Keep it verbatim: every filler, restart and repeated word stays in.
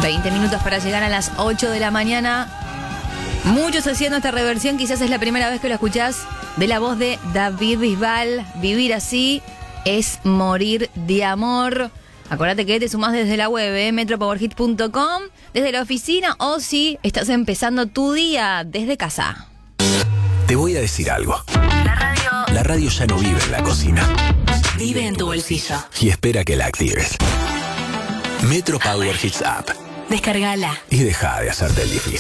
veinte minutos para llegar a las ocho de la mañana. Muchos haciendo esta reversión, quizás es la primera vez que lo escuchás, de la voz de David Bisbal. Vivir así es morir de amor. Acordate que te sumás desde la web, eh, metro power hit punto com, desde la oficina o si estás empezando tu día desde casa. Te voy a decir algo. La radio. La radio ya no vive en la cocina. Vive en tu bolsillo. Y espera que la actives. Metro Power Hits App. Descargala. Y deja de hacerte el difícil.